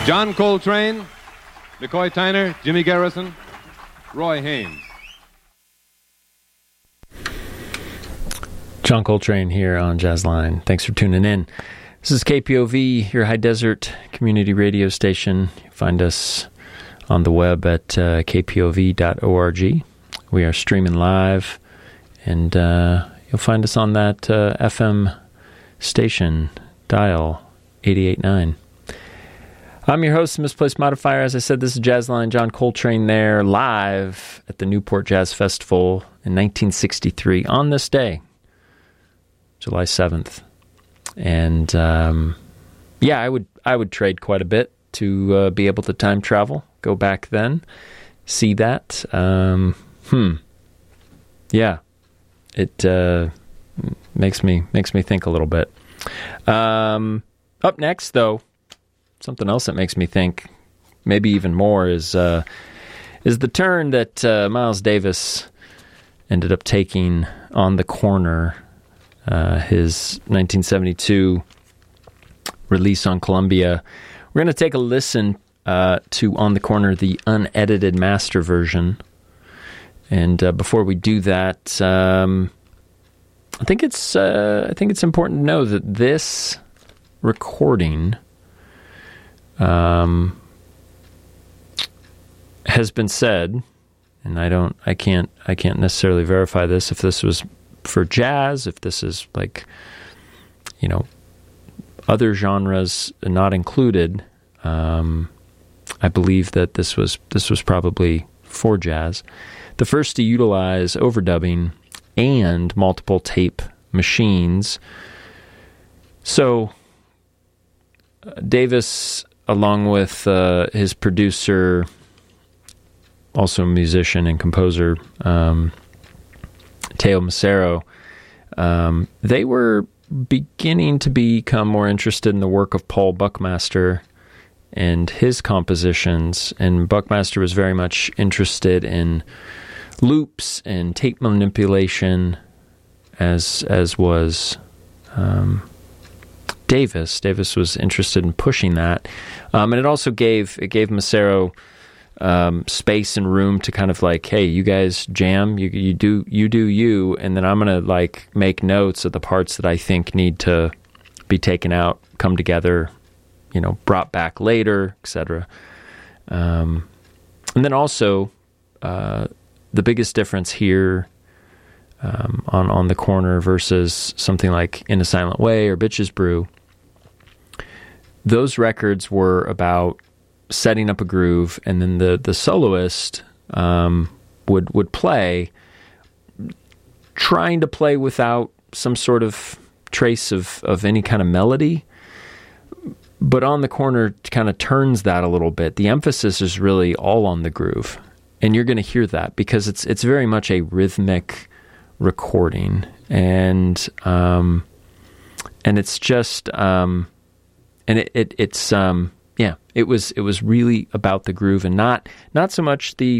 John Coltrane, McCoy Tyner, Jimmy Garrison, Roy Haynes. John Coltrane here on Jazzline. Thanks for tuning in. This is KPOV, your high desert community radio station. You find us on the web at kpov.org. We are streaming live, and you'll find us on that FM station, dial 88.9. I'm your host, Misplaced Modifier. As I said, this is Jazzline. John Coltrane there, live at the Newport Jazz Festival in 1963, on this day, July 7th. And yeah, I would trade quite a bit to be able to time travel, go back then, see that. Yeah, it makes me think a little bit. Up next, though, something else that makes me think maybe even more is the turn that Miles Davis ended up taking on the corner. His 1972 release on Columbia. We're going to take a listen to On the Corner, the unedited master version. And before we do that, I think it's important to know that this recording has been said, and I can't necessarily verify this, if this was for jazz, if this is like, other genres not included. I believe that this was probably for jazz. The first to utilize overdubbing and multiple tape machines. So Davis, along with his producer, also a musician and composer, Teo Macero, they were beginning to become more interested in the work of Paul Buckmaster and his compositions. And Buckmaster was very much interested in loops and tape manipulation, as was Davis. Davis was interested in pushing that, and it also gave Macero space and room to kind of like, hey, you guys jam, you do you, and then I'm gonna like make notes of the parts that I think need to be taken out, come together, brought back later, etc. And then also the biggest difference here on the corner versus something like In a Silent Way or Bitches Brew, those records were about setting up a groove, and then the soloist would play, trying to play without some sort of trace of any kind of melody. But On the Corner kind of turns that a little bit. The emphasis is really all on the groove, and you're going to hear that because it's very much a rhythmic recording, and it's just it was really about the groove and not so much the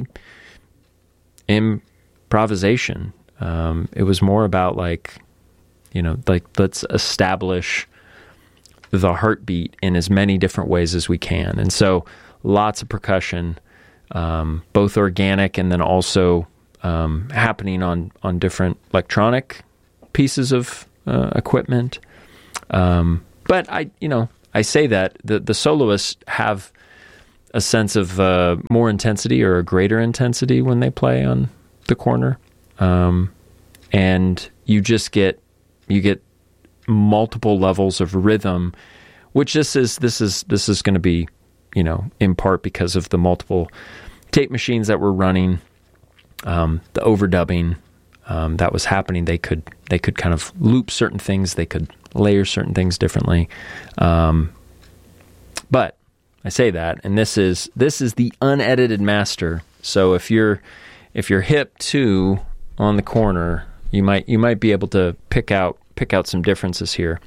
improvisation. It was more about like let's establish the heartbeat in as many different ways as we can. And so lots of percussion, both organic and then also happening on different electronic pieces of equipment. But I say that the soloists have a sense of more intensity or a greater intensity when they play on the corner, and you get multiple levels of rhythm, which this is going to be, in part because of the multiple tape machines that were running, the overdubbing that was happening. They could kind of loop certain things, they could layer certain things differently. But I say that, and this is the unedited master. So if you're hip to On the Corner, you might be able to pick out some differences here.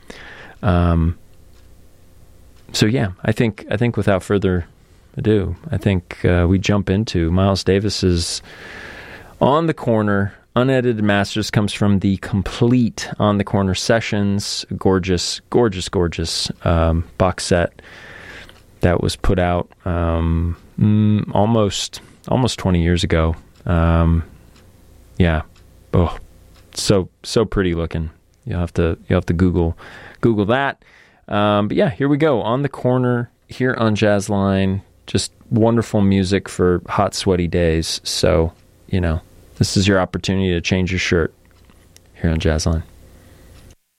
So yeah, I think without further ado, I think we jump into Miles Davis's On the Corner. Unedited Masters comes from the complete On the Corner sessions, gorgeous box set that was put out almost 20 years ago. Yeah. Oh, so pretty looking. You'll have to Google that. But yeah, here we go. On the Corner here on Jazzline. Just wonderful music for hot, sweaty days. So, this is your opportunity to change your shirt here on Jazzline.